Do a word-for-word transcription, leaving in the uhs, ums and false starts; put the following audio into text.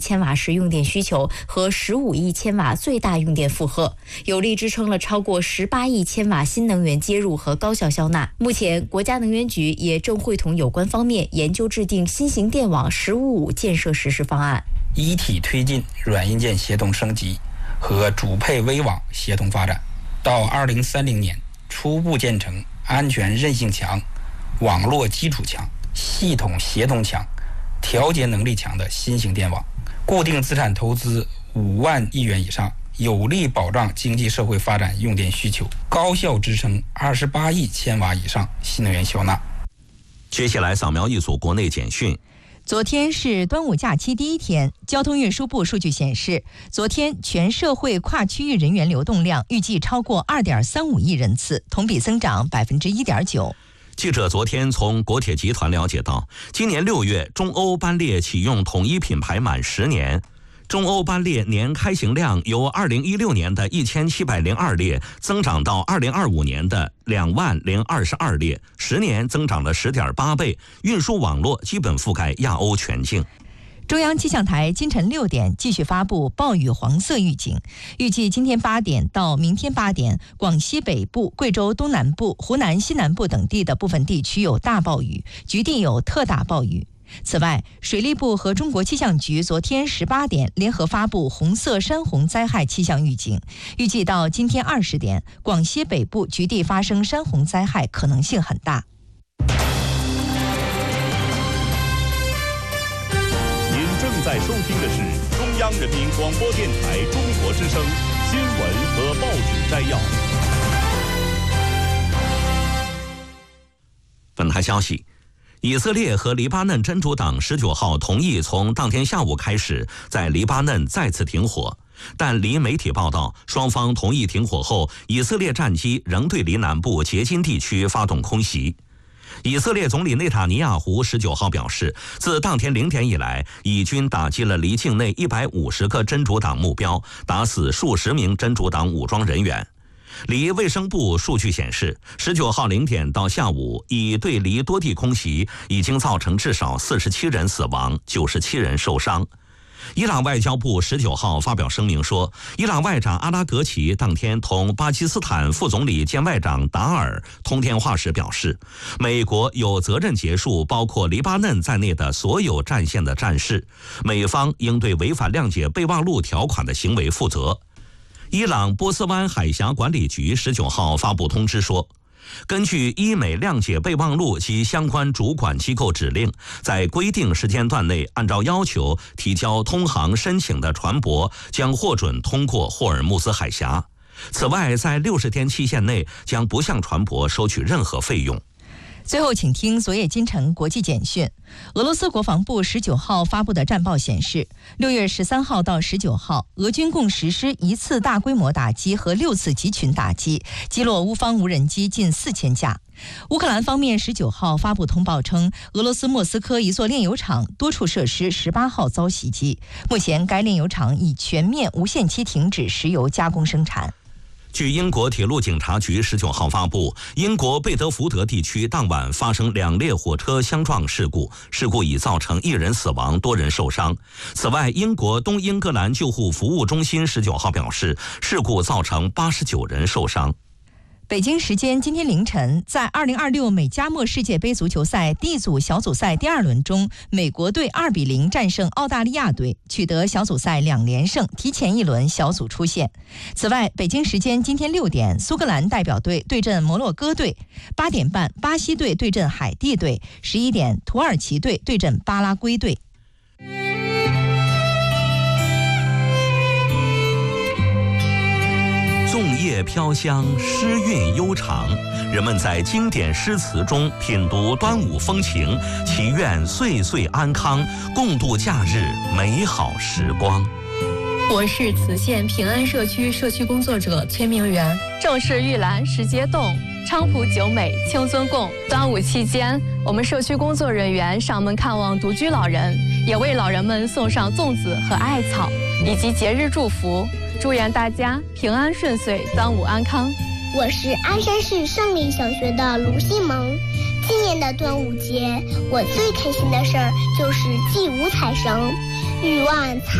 千瓦时用电需求和十五亿千瓦最大用电负荷，有力支撑了超过十八亿千瓦新能源接入和高效消纳。目前，国家能源局也正会同有关方面研究制定新型电网“十五五”建设实施方案， 一体推进软硬件协同升级和主配微网协同发展，到二零三零年初步建成安全韧性强、网络基础强、系统协同强、调节能力强的新型电网，固定资产投资五万亿元以上，有力保障经济社会发展用电需求，高效支撑二十八亿千瓦以上新能源消纳。 接下来扫描一组国内简讯。 昨天是端午假期第一天，交通运输部数据显示，昨天全社会跨区域人员流动量预计超过 二点三五亿人次，同比增长 百分之一点九。 记者昨天从国铁集团了解到，今年六月中欧班列启用统一品牌满十年，中欧班列年开行量由二零一六年的一千七百零二列增长到二零二五年的两万零二十二列，十年增长了 十点八倍，运输网络基本覆盖亚欧全境。 中央气象台今晨六点继续发布暴雨黄色预警，预计今天八点到明天八点，广西北部、贵州东南部、湖南西南部等地的部分地区有大暴雨，局地有特大暴雨。此外，水利部和中国气象局昨天十八点联合发布红色山洪灾害气象预警，预计到今天二十点，广西北部局地发生山洪灾害可能性很大。 您正在收听的是中央人民广播电台中国之声新闻和报纸摘要。 本台消息，以色列和黎巴嫩真主党十九号同意从当天下午开始在黎巴嫩再次停火，但黎媒体报道，双方同意停火后，以色列战机仍对黎南部杰金地区发动空袭。以色列总理内塔尼亚胡十九号表示，自当天零点以来，以军打击了黎境内一百五十个真主党目标，打死数十名真主党武装人员。黎卫生部数据显示，十九号零点到下午，以对黎多地空袭已经造成至少四十七人死亡，九十七人受伤。伊朗外交部十九号发表声明说，伊朗外长阿拉格齐当天同巴基斯坦副总理兼外长达尔通电话时表示，美国有责任结束包括黎巴嫩在内的所有战线的战事，美方应对违反谅解备忘录条款的行为负责。伊朗波斯湾海峡管理局十九号发布通知说，根据伊美谅解备忘录及相关主管机构指令，在规定时间段内按照要求提交通航申请的船舶将获准通过霍尔木兹海峡。此外，在六十天期限内将不向船舶收取任何费用。 最后，请听昨夜今晨国际简讯。俄罗斯国防部十九号发布的战报显示，六月十三号到十九号，俄军共实施一次大规模打击和六次集群打击，击落乌方无人机近四千架。乌克兰方面十九号发布通报称，俄罗斯莫斯科一座炼油厂多处设施十八号遭袭击，目前该炼油厂已全面无限期停止石油加工生产。 据英国铁路警察局十九号发布，英国贝德福德地区当晚发生两列火车相撞事故，事故已造成一人死亡，多人受伤。此外，英国东英格兰救护服务中心十九号表示，事故造成八十九人受伤。 北京时间今天凌晨，在二零二六美加墨世界杯足球赛 D 组小组赛第二轮中，美国队二比零战胜澳大利亚队，取得小组赛两连胜，提前一轮小组出线。此外，北京时间今天六点，苏格兰代表队对阵摩洛哥队；八点半，巴西队对阵海地队；十一点，土耳其队对阵巴拉圭队。 粽叶飘香，诗韵悠长，人们在经典诗词中品读端午风情，祈愿岁岁安康，共度假日美好时光。 我是磁县平安社区社区工作者崔明媛。 正是玉兰时节动，菖蒲酒美清尊供。端午期间，我们社区工作人员上门看望独居老人，也为老人们送上粽子和艾草以及节日祝福，祝愿大家平安顺遂，端午安康。 我是鞍山市胜利小学的卢西萌。今年的端午节，我最开心的事儿就是祭五财神，欲望